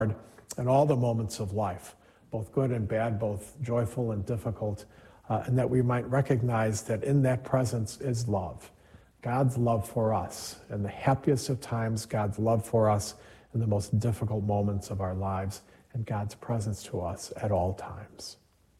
in all the moments of life, both good and bad, both joyful and difficult, and that we might recognize that in that presence is love, God's love for us. In the happiest of times, God's love for us in the most difficult moments of our lives, and God's presence to us at all times.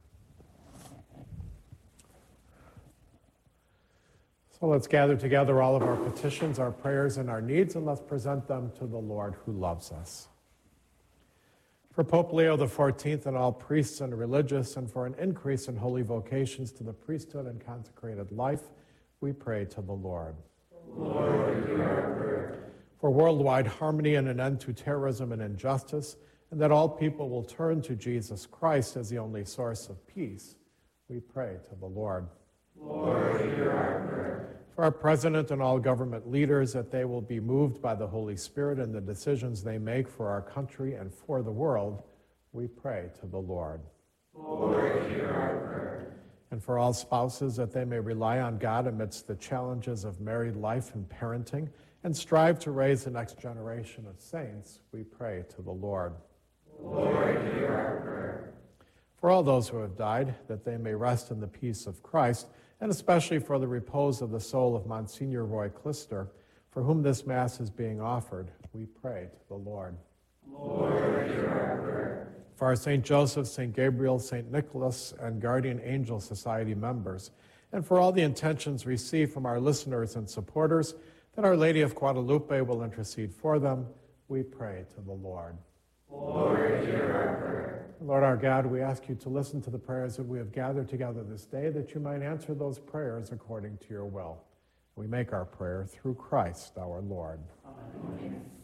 So let's gather together all of our petitions, our prayers, and our needs, and let's present them to the Lord who loves us. For Pope Leo XIV and all priests and religious, and for an increase in holy vocations to the priesthood and consecrated life, we pray to the Lord. Lord, hear our prayer. For worldwide harmony and an end to terrorism and injustice, and that all people will turn to Jesus Christ as the only source of peace, we pray to the Lord. Lord, hear our prayer. For our president and all government leaders, that they will be moved by the Holy Spirit in the decisions they make for our country and for the world, we pray to the Lord. Lord, hear our prayer. And for all spouses, that they may rely on God amidst the challenges of married life and parenting, and strive to raise the next generation of saints, we pray to the Lord. Lord, hear our prayer. For all those who have died, that they may rest in the peace of Christ, and especially for the repose of the soul of Monsignor Roy Clister, for whom this Mass is being offered, we pray to the Lord. Lord, hear our prayer. For our St. Joseph, St. Gabriel, St. Nicholas, and Guardian Angel Society members, and for all the intentions received from our listeners and supporters, that Our Lady of Guadalupe will intercede for them, we pray to the Lord. Lord, hear our prayer. Lord our God, we ask you to listen to the prayers that we have gathered together this day, that you might answer those prayers according to your will. We make our prayer through Christ our Lord. Amen.